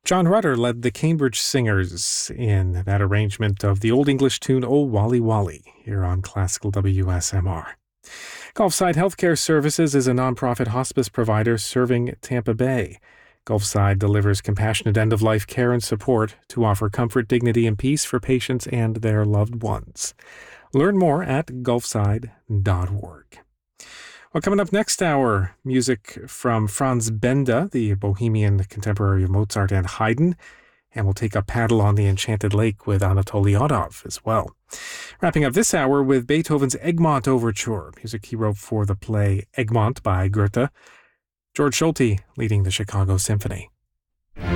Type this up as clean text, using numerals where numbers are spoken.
John Rutter led the Cambridge Singers in that arrangement of the Old English tune "Oh Wally Wally" here on Classical WSMR. Gulfside Healthcare Services is a nonprofit hospice provider serving Tampa Bay. Gulfside delivers compassionate end-of-life care and support to offer comfort, dignity, and peace for patients and their loved ones. Learn more at gulfside.org. Well, coming up next hour, music from Franz Benda, the Bohemian contemporary of Mozart and Haydn, and we'll take a paddle on the Enchanted Lake with Anatoly Odov as well. Wrapping up this hour with Beethoven's Egmont Overture, music he wrote for the play Egmont by Goethe. George Solti leading the Chicago Symphony.